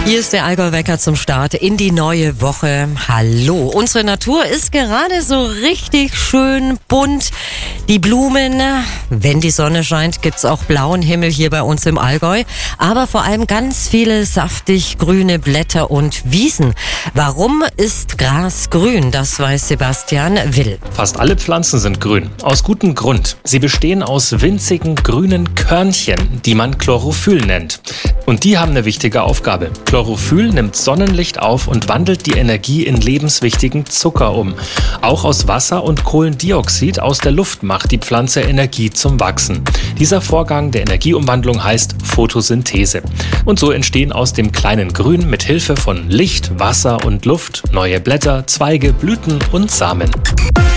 Hier ist der Allgäu-Wecker zum Start in die neue Woche. Hallo. Unsere Natur ist gerade so richtig schön bunt. Die Blumen, wenn die Sonne scheint, gibt's auch blauen Himmel hier bei uns im Allgäu. Aber vor allem ganz viele saftig grüne Blätter und Wiesen. Warum ist Gras grün? Das weiß Sebastian Will. Fast alle Pflanzen sind grün. Aus gutem Grund. Sie bestehen aus winzigen grünen Körnchen, die man Chlorophyll nennt. Und die haben eine wichtige Aufgabe. Chlorophyll nimmt Sonnenlicht auf und wandelt die Energie in lebenswichtigen Zucker um. Auch aus Wasser und Kohlendioxid aus der Luft macht die Pflanze Energie zum Wachsen. Dieser Vorgang der Energieumwandlung heißt Photosynthese. Und so entstehen aus dem kleinen Grün mit Hilfe von Licht, Wasser und Luft neue Blätter, Zweige, Blüten und Samen.